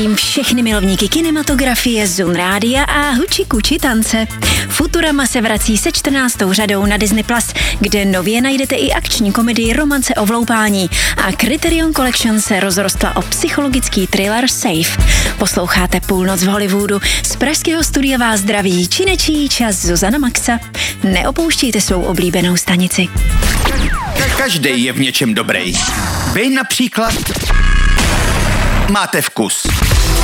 Všechny milovníky kinematografie, Zun Rádia a Huči Kuči tance. Futurama se vrací se 14. řadou na Disney+, kde nově najdete i akční komedii Romance o vloupání a Criterion Collection se rozrostla o psychologický thriller Safe. Posloucháte Půlnoc v Hollywoodu. Z pražského studia vás zdraví činečí čas Zuzana Maxa. Neopouštějte svou oblíbenou stanici. Každý je v něčem dobrý. Vy například máte vkus.